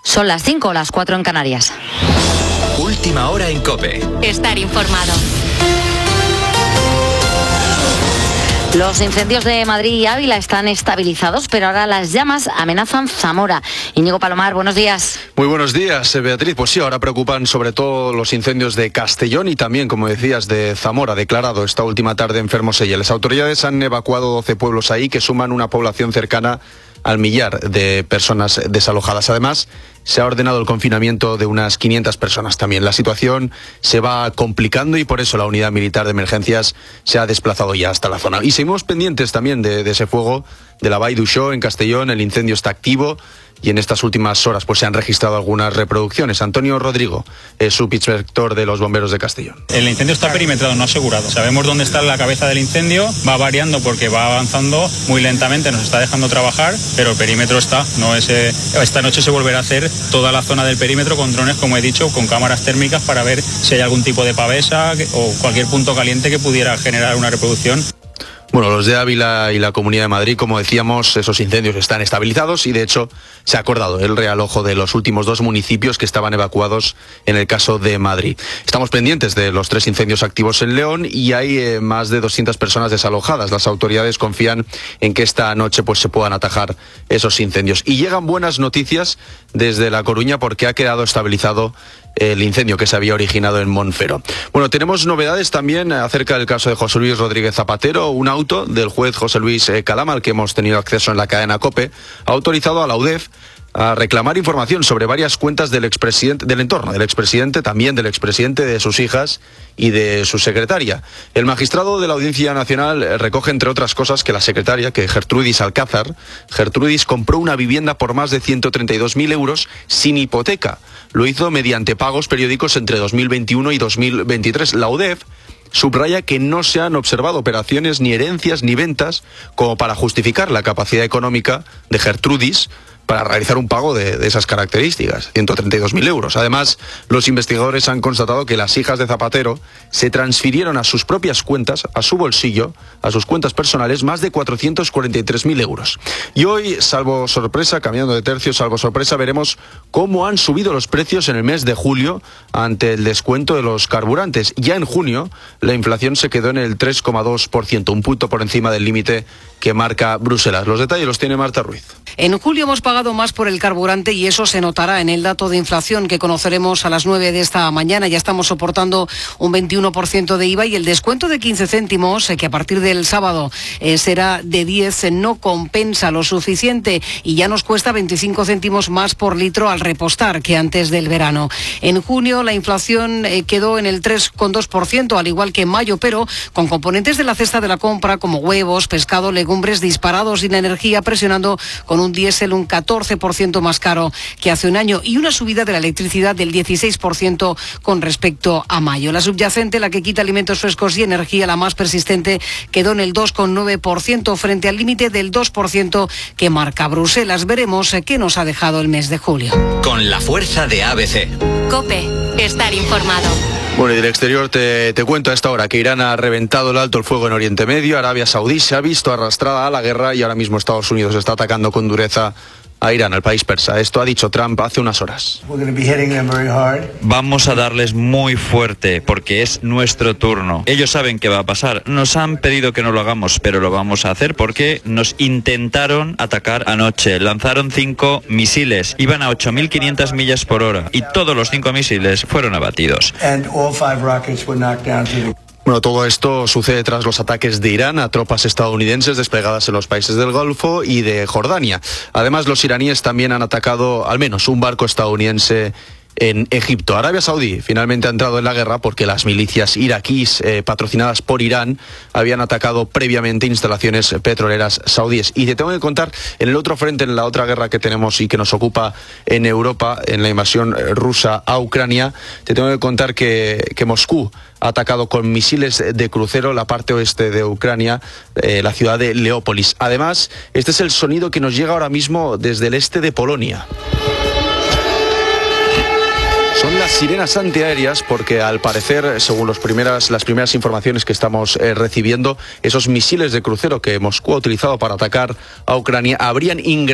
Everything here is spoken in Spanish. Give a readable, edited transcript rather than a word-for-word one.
Son las 5 o las 4 en Canarias. Última hora en COPE. Estar informado. Los incendios de Madrid y Ávila están estabilizados, pero ahora las llamas amenazan Zamora. Íñigo Palomar, buenos días. Muy buenos días, Beatriz. Pues sí, ahora preocupan sobre todo los incendios de Castellón y también, como decías, de Zamora, declarado esta última tarde en Fermoselle. Las autoridades han evacuado 12 pueblos ahí que suman una población cercana al millar de personas desalojadas. Además, se ha ordenado el confinamiento de unas 500 personas también. La situación se va complicando y por eso la unidad militar de emergencias se ha desplazado ya hasta la zona. Y seguimos pendientes también de ese fuego de la Vall d'Uixó en Castellón. El incendio está activo y en estas últimas horas pues se han registrado algunas reproducciones. Antonio Rodrigo es subinspector de los bomberos de Castellón. El incendio está perimetrado, no asegurado. Sabemos dónde está la cabeza del incendio, va variando porque va avanzando muy lentamente, nos está dejando trabajar, pero el perímetro está. Esta noche se volverá a hacer toda la zona del perímetro con drones, como he dicho, con cámaras térmicas para ver si hay algún tipo de pavesa o cualquier punto caliente que pudiera generar una reproducción. Bueno, los de Ávila y la Comunidad de Madrid, como decíamos, esos incendios están estabilizados y de hecho se ha acordado el realojo de los últimos 2 municipios que estaban evacuados en el caso de Madrid. Estamos pendientes de los 3 incendios activos en León y hay más de 200 personas desalojadas. Las autoridades confían en que esta noche pues se puedan atajar esos incendios. Y llegan buenas noticias desde La Coruña porque ha quedado estabilizado el incendio que se había originado en Monfero. Bueno, tenemos novedades también acerca del caso de José Luis Rodríguez Zapatero. Un auto del juez José Luis Calama, al que hemos tenido acceso en la cadena COPE, ha autorizado a la UDEF a reclamar información sobre varias cuentas del expresidente, del entorno del expresidente, también del expresidente, de sus hijas y de su secretaria. El magistrado de la Audiencia Nacional recoge, entre otras cosas, que la secretaria, que Gertrudis Alcázar, compró una vivienda por más de 132.000 euros sin hipoteca. Lo hizo mediante pagos periódicos entre 2021 y 2023. La UDEF subraya que no se han observado operaciones, ni herencias, ni ventas, como para justificar la capacidad económica de Gertrudis para realizar un pago de esas características, 132.000 euros. Además, los investigadores han constatado que las hijas de Zapatero se transfirieron a sus propias cuentas, a su bolsillo, a sus cuentas personales, más de 443.000 euros. Y hoy, salvo sorpresa, cambiando de tercio, salvo sorpresa, veremos cómo han subido los precios en el mes de julio ante el descuento de los carburantes. Ya en junio, la inflación se quedó en el 3,2%, un punto por encima del límite que marca Bruselas. Los detalles los tiene Marta Ruiz. En julio hemos pagado más por el carburante y eso se notará en el dato de inflación que conoceremos a las 9 de esta mañana. Ya estamos soportando un 21% de IVA y el descuento de 15 céntimos, que a partir del sábado será de 10, no compensa lo suficiente y ya nos cuesta 25 céntimos más por litro al repostar que antes del verano. En junio la inflación quedó en el 3,2%, al igual que en mayo, pero con componentes de la cesta de la compra como huevos, pescado, legumbres disparados y la energía presionando con un diésel un 14% más caro que hace un año y una subida de la electricidad del 16% con respecto a mayo. La subyacente, la que quita alimentos frescos y energía, la más persistente, quedó en el 2,9% frente al límite del 2% que marca Bruselas. Veremos qué nos ha dejado el mes de julio. Con la fuerza de ABC. COPE, estar informado. Bueno, y del exterior te cuento a esta hora que Irán ha reventado el alto el fuego en Oriente Medio. Arabia Saudí se ha visto arrastrada a la guerra y ahora mismo Estados Unidos está atacando con dureza a Irán, al país persa. Esto ha dicho Trump hace unas horas. Vamos a darles muy fuerte porque es nuestro turno. Ellos saben qué va a pasar. Nos han pedido que no lo hagamos, pero lo vamos a hacer porque nos intentaron atacar anoche. Lanzaron 5 misiles. Iban a 8.500 millas por hora y todos los 5 misiles fueron abatidos. Bueno, todo esto sucede tras los ataques de Irán a tropas estadounidenses desplegadas en los países del Golfo y de Jordania. Además, los iraníes también han atacado al menos un barco estadounidense en Egipto. Arabia Saudí finalmente ha entrado en la guerra porque las milicias iraquíes patrocinadas por Irán habían atacado previamente instalaciones petroleras saudíes. Y te tengo que contar, en el otro frente, en la otra guerra que tenemos y que nos ocupa en Europa, en la invasión rusa a Ucrania, te tengo que contar que Moscú ha atacado con misiles de crucero la parte oeste de Ucrania, la ciudad de Leópolis. Además, este es el sonido que nos llega ahora mismo desde el este de Polonia. Son las sirenas antiaéreas porque, al parecer, según las primeras informaciones que estamos recibiendo, esos misiles de crucero que Moscú ha utilizado para atacar a Ucrania habrían ingresado